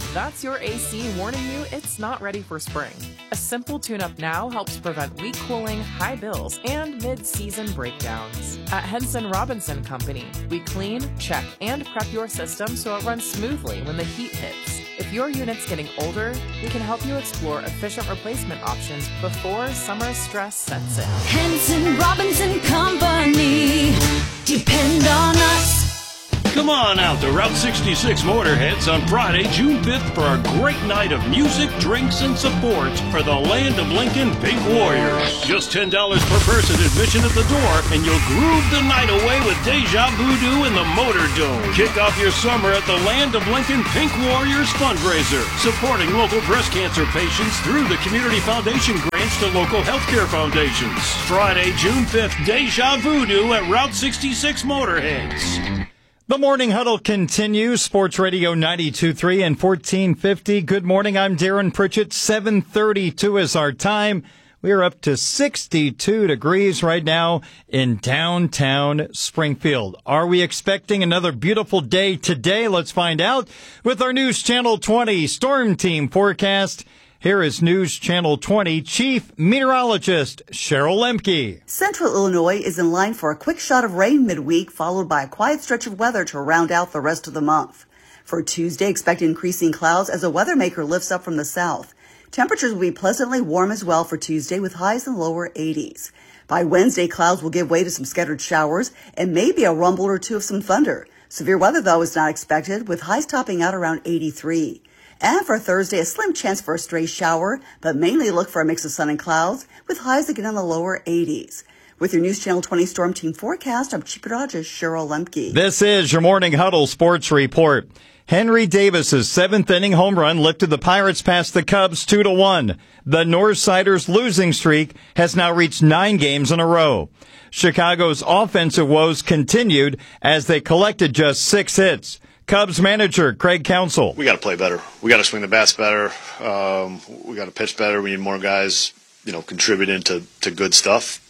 That's your A C warning you it's not ready for spring. A simple tune-up now helps prevent weak cooling, high bills, and mid-season breakdowns. At Henson Robinson Company, we clean, check, and prep your system so it runs smoothly when the heat hits. If your unit's getting older, we can help you explore efficient replacement options before summer stress sets in. Henson Robinson Company. Depend on us. Come on out to Route sixty-six Motorheads on Friday, June fifth for a great night of music, drinks, and support for the Land of Lincoln Pink Warriors. Just ten dollars per person admission at the door, and you'll groove the night away with Deja Voodoo in the Motor Dome. Kick off your summer at the Land of Lincoln Pink Warriors fundraiser, supporting local breast cancer patients through the Community Foundation grants to local healthcare foundations. Friday, June fifth, Deja Voodoo at Route sixty-six Motorheads. The Morning Huddle continues. Sports Radio ninety-two point three and fourteen fifty. Good morning. I'm Darren Pritchett. seven thirty-two is our time. We are up to sixty-two degrees right now in downtown Springfield. Are we expecting another beautiful day today? Let's find out with our News Channel twenty Storm Team forecast. Here is News Channel twenty Chief Meteorologist Cheryl Lemke. Central Illinois is in line for a quick shot of rain midweek, followed by a quiet stretch of weather to round out the rest of the month. For Tuesday, expect increasing clouds as a weather maker lifts up from the south. Temperatures will be pleasantly warm as well for Tuesday with highs in the lower eighties. By Wednesday, clouds will give way to some scattered showers and maybe a rumble or two of some thunder. Severe weather, though, is not expected, with highs topping out around eighty-three. And for Thursday, a slim chance for a stray shower, but mainly look for a mix of sun and clouds, with highs again in the lower eighties. With your News Channel twenty Storm Team forecast, I'm Chief Meteorologist Cheryl Lemke. This is your Morning Huddle Sports Report. Henry Davis's seventh inning home run lifted the Pirates past the Cubs two to one. The Northsiders' losing streak has now reached nine games in a row. Chicago's offensive woes continued as they collected just six hits. Cubs manager Craig Counsell. We got to play better. We got to swing the bats better. Um, we got to pitch better. We need more guys, you know, contributing to, to good stuff.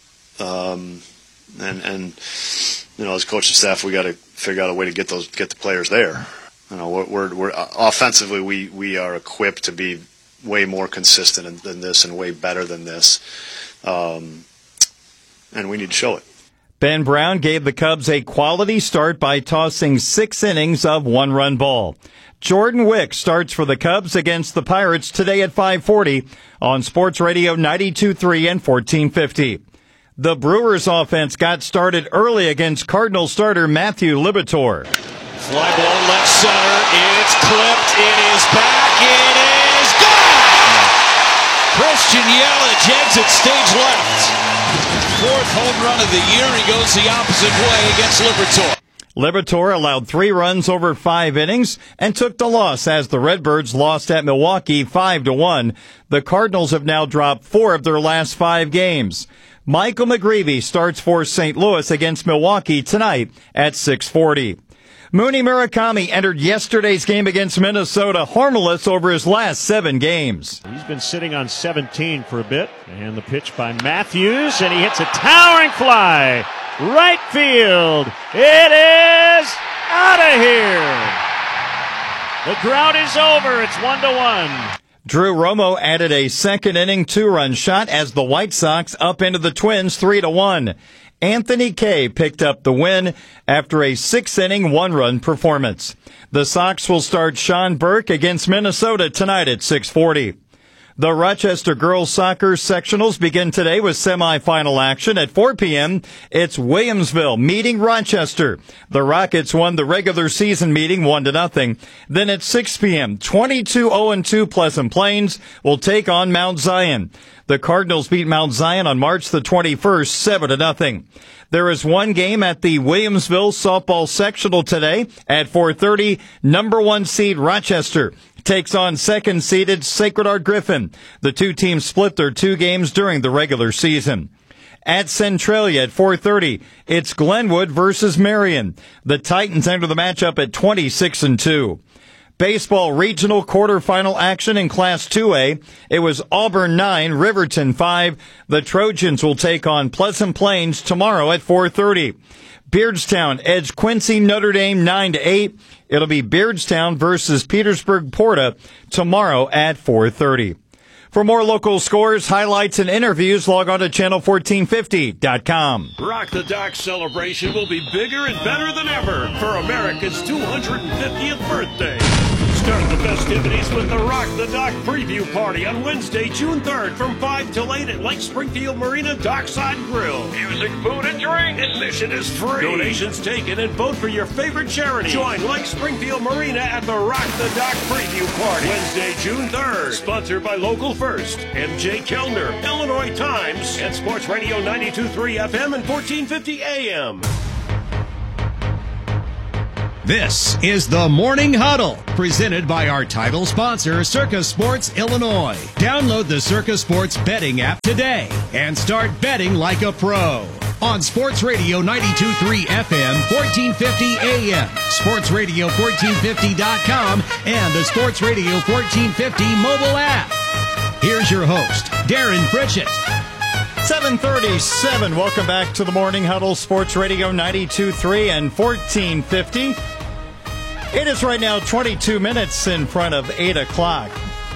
Um, and and you know, as coaching staff, we got to figure out a way to get those get the players there. You know, we're we're, we're offensively we we are equipped to be way more consistent than this and way better than this. Um, and we need to show it. Ben Brown gave the Cubs a quality start by tossing six innings of one-run ball. Jordan Wick starts for the Cubs against the Pirates today at five forty on Sports Radio ninety-two point three and fourteen fifty. The Brewers offense got started early against Cardinals starter Matthew Liberatore. Fly ball left center. It's clipped. It is back. It is gone! Christian Yelich exits stage left. Fourth home run of the year. He goes the opposite way against Liberatore. Liberatore allowed three runs over five innings and took the loss as the Redbirds lost at Milwaukee five to one. The Cardinals have now dropped four of their last five games. Michael McGreevy starts for Saint Louis against Milwaukee tonight at six forty. Mooney Murakami entered yesterday's game against Minnesota harmless over his last seven games. He's been sitting on seventeen for a bit. And the pitch by Matthews, and he hits a towering fly. Right field. It is out of here. The drought is over. It's one to one. Drew Romo added a second inning two-run shot as the White Sox up into the Twins three to one. Anthony Kay picked up the win after a six-inning one-run performance. The Sox will start Sean Burke against Minnesota tonight at six forty. The Rochester girls soccer sectionals begin today with semifinal action at four p.m. It's Williamsville meeting Rochester. The Rockets won the regular season meeting one to nothing. Then at six p.m., twenty-two oh two Pleasant Plains will take on Mount Zion. The Cardinals beat Mount Zion on March the twenty-first, seven to nothing. There is one game at the Williamsville softball sectional today at four thirty. Number one seed Rochester takes on second-seeded Sacred Heart Griffin. The two teams split their two games during the regular season. At Centralia at four thirty, it's Glenwood versus Marion. The Titans enter the matchup at twenty-six and two. Baseball regional quarterfinal action in Class two A. It was Auburn nine, Riverton five. The Trojans will take on Pleasant Plains tomorrow at four thirty. Beardstown edged Quincy Notre Dame nine to eight. It'll be Beardstown versus Petersburg Porta tomorrow at four thirty. For more local scores, highlights, and interviews, log on to channel fourteen fifty dot com. Rock the Dock celebration will be bigger and better than ever for America's two hundred fiftieth birthday. Start the festivities with the Rock the Dock preview party on Wednesday, June third from five till eight at Lake Springfield Marina Dockside Grill. Music, food, and drink. Admission is free. Donations taken and vote for your favorite charity. Join Lake Springfield Marina at the Rock the Dock preview party Wednesday, June third. Sponsored by Local First, M J Kellner, Illinois Times, and Sports Radio ninety-two point three F M and fourteen fifty A M. This is the Morning Huddle, presented by our title sponsor, Circa Sports Illinois. Download the Circa Sports betting app today and start betting like a pro. On Sports Radio ninety-two point three F M, fourteen fifty A M, Sports Radio fourteen fifty dot com, and the Sports Radio fourteen fifty mobile app. Here's your host, Darren Pritchett. seven thirty-seven. Welcome back to the Morning Huddle, Sports Radio ninety-two point three and fourteen fifty. It is right now twenty-two minutes in front of eight o'clock.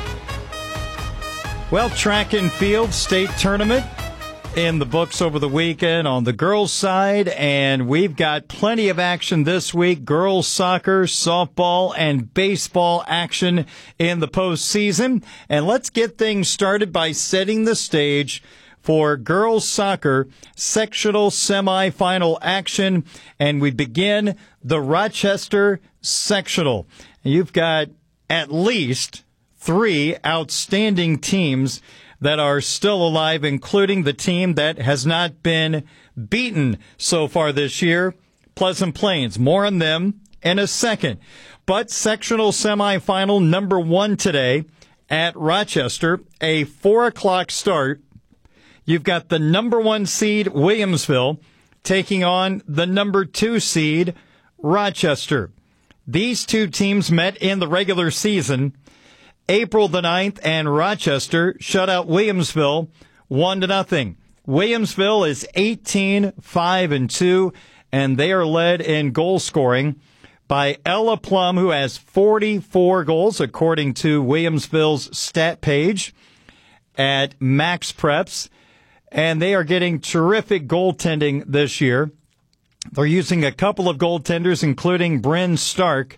Well, track and field state tournament in the books over the weekend on the girls' side, and we've got plenty of action this week. Girls soccer, softball, and baseball action in the postseason. And let's get things started by setting the stage for girls soccer sectional semifinal action, and we begin the Rochester sectional. You've got at least three outstanding teams that are still alive, including the team that has not been beaten so far this year, Pleasant Plains. More on them in a second. But sectional semifinal number one today at Rochester, a four o'clock start. You've got the number one seed, Williamsville, taking on the number two seed, Rochester. These two teams met in the regular season April the ninth, and Rochester shut out Williamsville one to nothing. Williamsville is eighteen five and two, and they are led in goal scoring by Ella Plum, who has forty-four goals, according to Williamsville's stat page at Max Preps. And they are getting terrific goaltending this year. They're using a couple of goaltenders, including Bryn Stark.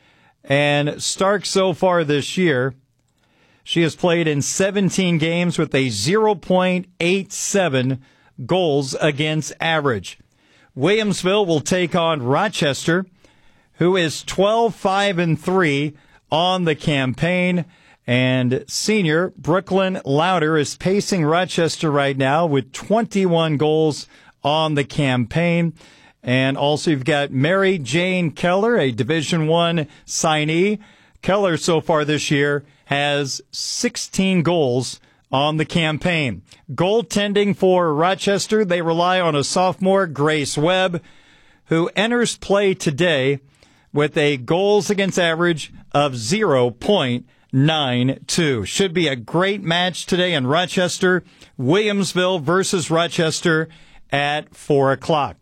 And Stark, so far this year, she has played in seventeen games with a zero point eight seven goals against average. Williamsville will take on Rochester, who is twelve five and three on the campaign. And senior Brooklyn Louder is pacing Rochester right now with twenty-one goals on the campaign. And also you've got Mary Jane Keller, a Division One signee. Keller so far this year has sixteen goals on the campaign. Goaltending for Rochester, they rely on a sophomore, Grace Webb, who enters play today with a goals against average of zero point nine two. Should be a great match today in Rochester. Williamsville versus Rochester at four o'clock.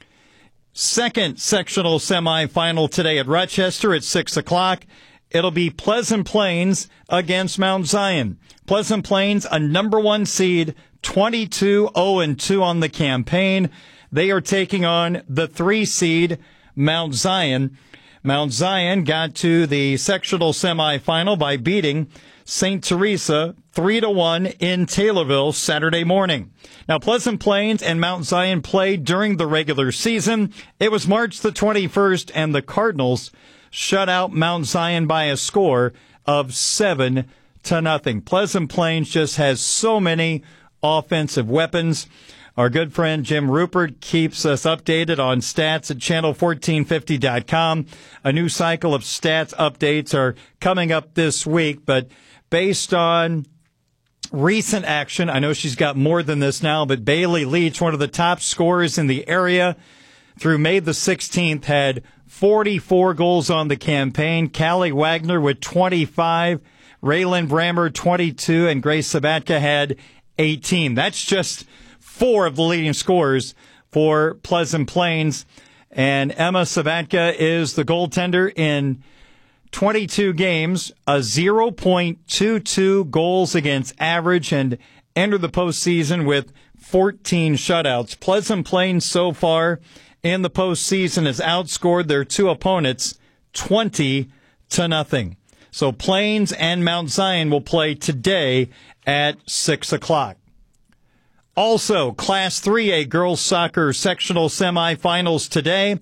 Second sectional semifinal today at Rochester at six o'clock. It'll be Pleasant Plains against Mount Zion. Pleasant Plains, a number one seed, twenty-two oh and two on the campaign. They are taking on the three seed Mount Zion. Mount Zion got to the sectional semifinal by beating Saint Teresa three to one in Taylorville Saturday morning. Now, Pleasant Plains and Mount Zion played during the regular season. It was March the twenty-first, and the Cardinals shut out Mount Zion by a score of seven to nothing. Pleasant Plains just has so many offensive weapons. Our good friend Jim Rupert keeps us updated on stats at channel fourteen fifty dot com. A new cycle of stats updates are coming up this week, but based on recent action, I know she's got more than this now, but Bailey Leach, one of the top scorers in the area, through May the sixteenth, had forty-four goals on the campaign. Callie Wagner with twenty-five, Raylan Brammer twenty-two, and Grace Sabatka had eighteen. That's just four of the leading scorers for Pleasant Plains. And Emma Sabatka is the goaltender in twenty-two games, a zero point two two goals against average, and entered the postseason with fourteen shutouts. Pleasant Plains so far in the postseason has outscored their two opponents twenty to nothing. So Plains and Mount Zion will play today at six o'clock. Also, Class three A girls soccer sectional semifinals today.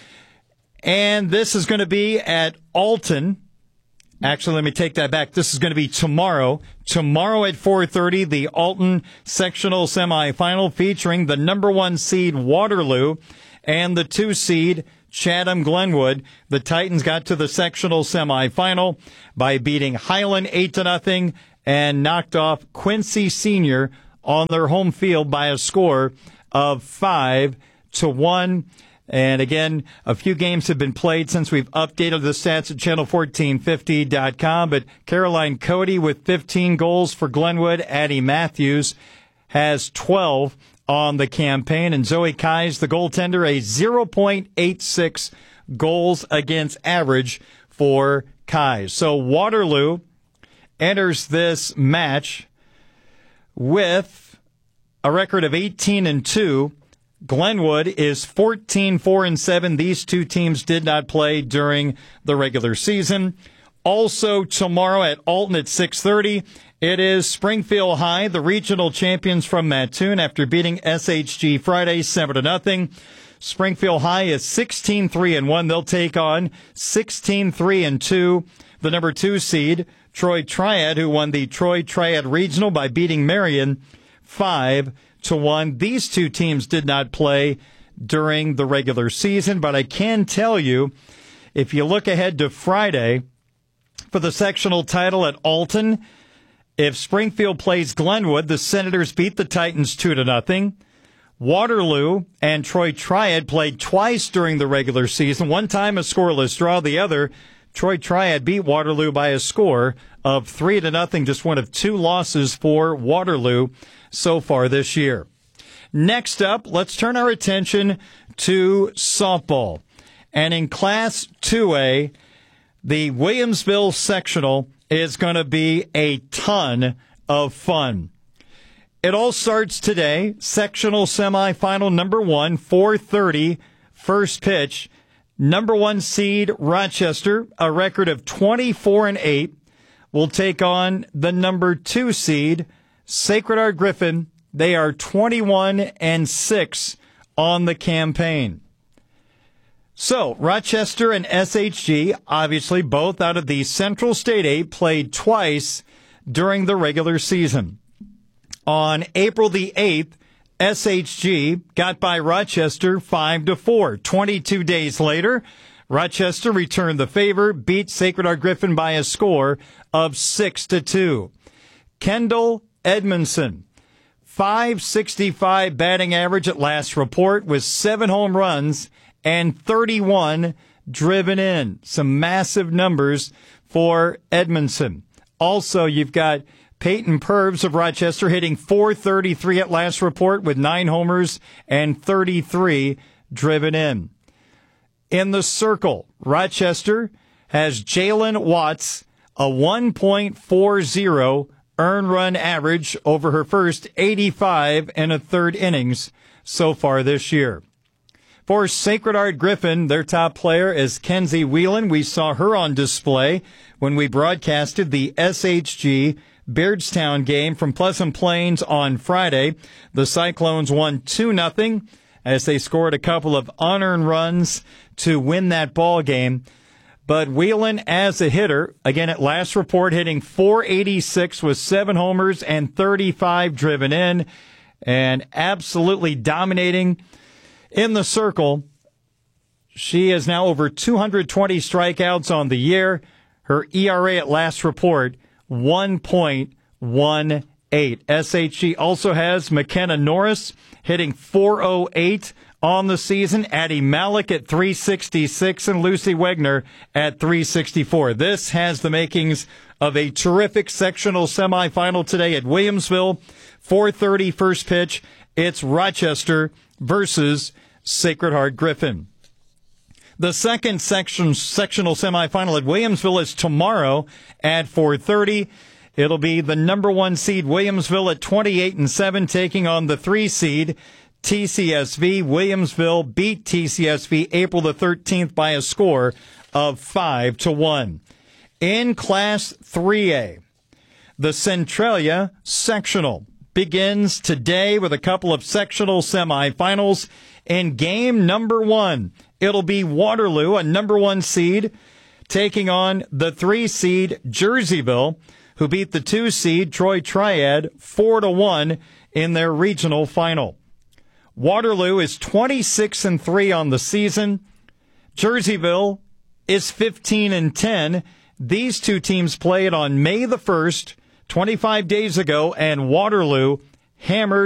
And this is going to be at Alton. Actually, let me take that back. This is going to be tomorrow. Tomorrow at four thirty, the Alton sectional semifinal featuring the number one seed Waterloo and the two seed Chatham Glenwood. The Titans got to the sectional semifinal by beating Highland eight to nothing and knocked off Quincy Senior on their home field by a score of five to one. And again, a few games have been played since we've updated the stats at channel fourteen fifty dot com. But Caroline Cody with fifteen goals for Glenwood. Addie Matthews has twelve on the campaign. And Zoe Kais, the goaltender, a zero point eight six goals against average for Kais. So Waterloo enters this match with a record of eighteen and two. Glenwood is fourteen four and seven. These two teams did not play during the regular season. Also tomorrow at Alton at six thirty, it is Springfield High, the regional champions from Mattoon, after beating S H G Friday seven to nothing. Springfield High is sixteen three and one. They'll take on sixteen three and two, the number two seed Troy Triad, who won the Troy Triad Regional by beating Marion five to one. These two teams did not play during the regular season, but I can tell you, if you look ahead to Friday for the sectional title at Alton, if Springfield plays Glenwood, the Senators beat the Titans two to nothing. Waterloo and Troy Triad played twice during the regular season. One time a scoreless draw, the other Troy Triad beat Waterloo by a score of three to nothing, just one of two losses for Waterloo so far this year. Next up, let's turn our attention to softball. And in Class two A, the Williamsville sectional is going to be a ton of fun. It all starts today. Sectional semifinal number one, four thirty, first pitch. Number one seed Rochester, a record of twenty-four and eight, will take on the number two seed Sacred Heart Griffin. They are twenty-one and six on the campaign. So Rochester and S H G, obviously both out of the Central State eight, played twice during the regular season. On April the eighth, S H G got by Rochester five to four. twenty-two days later, Rochester returned the favor, beat Sacred Heart Griffin by a score of six to two. Kendall Edmondson, five sixty-five batting average at last report with seven home runs and thirty-one driven in. Some massive numbers for Edmondson. Also, you've got Peyton Purves of Rochester hitting four thirty-three at last report with nine homers and thirty-three driven in. In the circle, Rochester has Jalen Watts, a one point four oh earned run average over her first eighty-five and a third innings so far this year. For Sacred Heart Griffin, their top player is Kenzie Whelan. We saw her on display when we broadcasted the S H G Beardstown game from Pleasant Plains on Friday. The Cyclones won two nothing as they scored a couple of unearned runs to win that ball game. But Whelan as a hitter, again at last report, hitting four eighty-six with seven homers and thirty-five driven in, and absolutely dominating in the circle. She is now over two hundred twenty strikeouts on the year. Her E R A at last report, one point one eight. S H G also has McKenna Norris hitting four oh eight on the season. Addie Malik at three sixty-six and Lucy Wegner at three sixty-four. This has the makings of a terrific sectional semifinal today at Williamsville. four thirty first pitch. It's Rochester versus Sacred Heart Griffin. The second section, sectional semifinal at Williamsville is tomorrow at four thirty. It'll be the number one seed Williamsville at twenty-eight and seven taking on the three seed T C S V. Williamsville beat T C S V April the thirteenth by a score of five to one. In Class three A, the Centralia sectional begins today with a couple of sectional semifinals. In game number one, it'll be Waterloo, a number one seed, taking on the three seed Jerseyville, who beat the two seed Troy Triad four to one in their regional final. Waterloo is twenty-six and three on the season. Jerseyville is fifteen and ten. These two teams played on May the first, twenty-five days ago, and Waterloo hammered